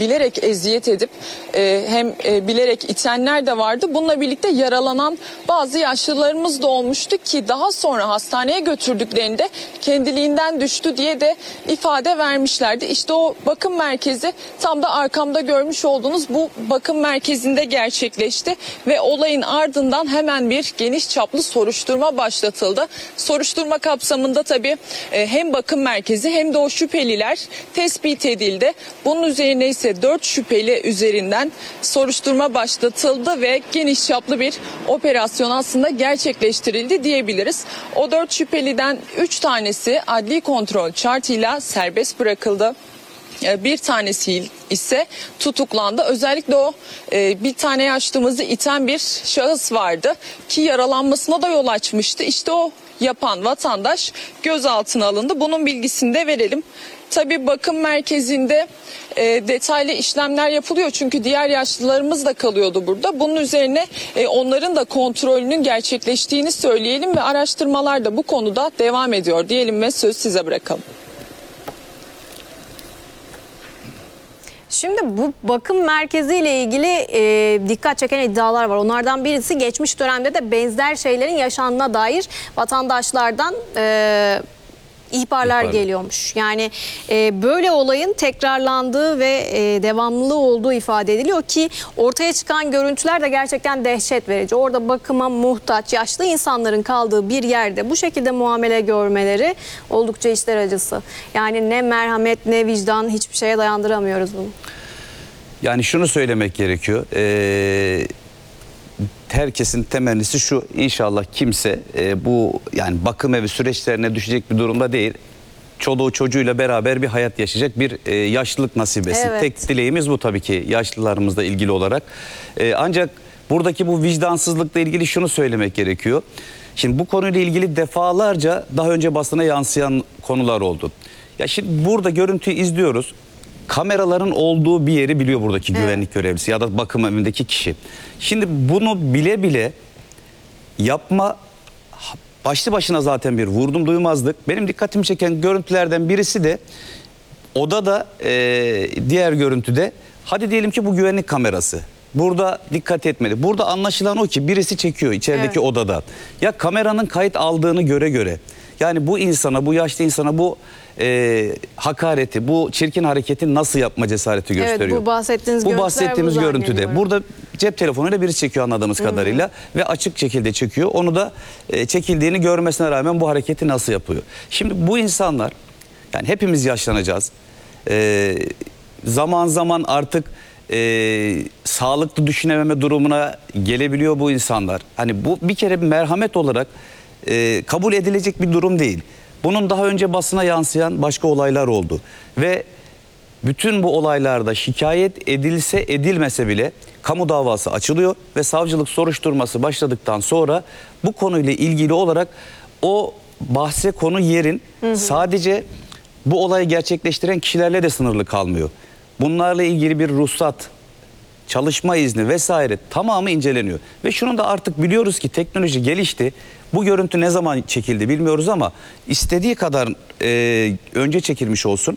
bilerek eziyet edip hem bilerek itenler de vardı. Bununla birlikte yaralanan bazı yaşlılarımız da olmuştu ki daha sonra hastaneye götürdüklerinde kendiliğinden düştü diye de ifade vermişlerdi. İşte o bakım merkezi tam da arkamda görmüş olduğunuz bu bakım merkezinde gerçekleşti ve olayın ardından hemen bir geniş çaplı soruşturma başlatıldı. Soruşturma kapsamında tabii hem bakım merkezi hem de o şüpheliler tespit edildi. Bunun üzerine ise 4 şüpheli üzerinden soruşturma başlatıldı ve geniş çaplı bir operasyon aslında gerçekleştirildi diyebiliriz. O 4 şüpheliden 3 tanesi adli kontrol şartıyla serbest bırakıldı. Bir tanesi ise tutuklandı. Özellikle o bir tane yaşlımızı iten bir şahıs vardı ki yaralanmasına da yol açmıştı. İşte o yapan vatandaş gözaltına alındı. Bunun bilgisini de verelim. Tabii bakım merkezinde detaylı işlemler yapılıyor çünkü diğer yaşlılarımız da kalıyordu burada. Bunun üzerine onların da kontrolünün gerçekleştiğini söyleyelim ve araştırmalar da bu konuda devam ediyor diyelim ve söz size bırakalım. Şimdi bu bakım merkeziyle ilgili dikkat çeken iddialar var. Onlardan birisi geçmiş dönemde de benzer şeylerin yaşandığına dair vatandaşlardan ihbarlar geliyormuş. Yani böyle olayın tekrarlandığı ve devamlılığı olduğu ifade ediliyor ki ortaya çıkan görüntüler de gerçekten dehşet verici. Orada bakıma muhtaç yaşlı insanların kaldığı bir yerde bu şekilde muamele görmeleri oldukça içler acısı. Yani ne merhamet ne vicdan hiçbir şeye dayandıramıyoruz bunu. Yani şunu söylemek gerekiyor. Herkesin temennisi şu: inşallah kimse bu yani bakım evi süreçlerine düşecek bir durumda değil. Çoluğu çocuğuyla beraber bir hayat yaşayacak bir yaşlılık nasip etsin. Evet. Tek dileğimiz bu tabii ki yaşlılarımızla ilgili olarak. Ancak buradaki bu vicdansızlıkla ilgili şunu söylemek gerekiyor. Şimdi bu konuyla ilgili defalarca daha önce basına yansıyan konular oldu. Ya şimdi burada görüntüyü izliyoruz. Kameraların olduğu bir yeri biliyor buradaki güvenlik görevlisi ya da bakım evindeki kişi. Şimdi bunu bile bile yapma başlı başına zaten bir vurdum duymazlık. Benim dikkatimi çeken görüntülerden birisi de odada, diğer görüntüde hadi diyelim ki bu güvenlik kamerası. Burada dikkat etmedi. Burada anlaşılan o ki birisi çekiyor içerideki odada. Ya kameranın kayıt aldığını göre yani bu insana, bu yaşlı insana bu hakareti, bu çirkin hareketi nasıl yapma cesareti gösteriyor. Evet, bu bahsettiğimiz görüntüde. Burada cep telefonuyla birisi çekiyor anladığımız kadarıyla ve açık şekilde çekiyor. Onu da çekildiğini görmesine rağmen bu hareketi nasıl yapıyor? Şimdi bu insanlar, yani hepimiz yaşlanacağız. Zaman zaman artık sağlıklı düşünememe durumuna gelebiliyor bu insanlar. Hani bu bir kere bir merhamet olarak kabul edilecek bir durum değil. Bunun daha önce basına yansıyan başka olaylar oldu. Ve bütün bu olaylarda şikayet edilse edilmese bile kamu davası açılıyor ve savcılık soruşturması başladıktan sonra bu konuyla ilgili olarak o bahse konu yerin sadece bu olayı gerçekleştiren kişilerle de sınırlı kalmıyor. Bunlarla ilgili bir ruhsat, çalışma izni vesaire tamamı inceleniyor. Ve şunu da artık biliyoruz ki teknoloji gelişti. Bu görüntü ne zaman çekildi bilmiyoruz ama istediği kadar önce çekilmiş olsun.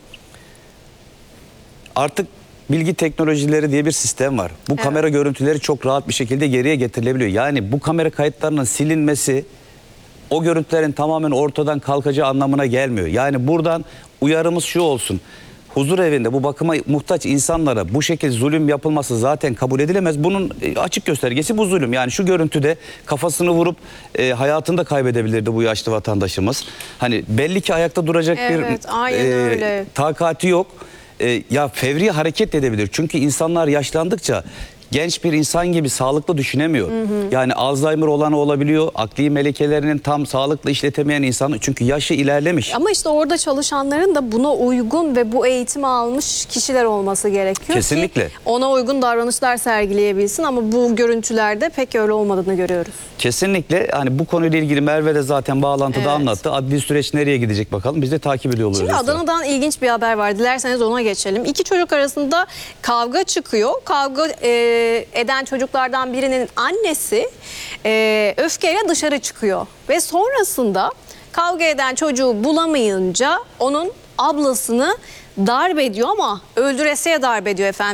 Artık bilgi teknolojileri diye bir sistem var. Bu kamera görüntüleri çok rahat bir şekilde geriye getirilebiliyor. Yani bu kamera kayıtlarının silinmesi o görüntülerin tamamen ortadan kalkacağı anlamına gelmiyor. Yani buradan uyarımız şu olsun: huzur evinde bu bakıma muhtaç insanlara bu şekilde zulüm yapılması zaten kabul edilemez. Bunun açık göstergesi bu zulüm. Yani şu görüntüde kafasını vurup hayatını da kaybedebilirdi bu yaşlı vatandaşımız. Hani belli ki ayakta duracak bir takati yok. Ya fevri hareket edebilir. Çünkü insanlar yaşlandıkça genç bir insan gibi sağlıklı düşünemiyor. Yani Alzheimer olanı olabiliyor. Akli melekelerinin tam sağlıklı işletemeyen insan. Çünkü yaşı ilerlemiş. Ama işte orada çalışanların da buna uygun ve bu eğitimi almış kişiler olması gerekiyor. Kesinlikle. Ki ona uygun davranışlar sergileyebilsin ama bu görüntülerde pek öyle olmadığını görüyoruz. Kesinlikle. Hani bu konuyla ilgili Merve de zaten bağlantıda anlattı. Adli süreç nereye gidecek bakalım. Biz de takip ediyor oluyoruz. Şimdi Adana'dan ilginç bir haber var. Dilerseniz ona geçelim. İki çocuk arasında kavga çıkıyor. Kavga eden çocuklardan birinin annesi öfkeyle dışarı çıkıyor. Ve sonrasında kavga eden çocuğu bulamayınca onun ablasını darp ediyor ama öldüreseye darp ediyor efendim.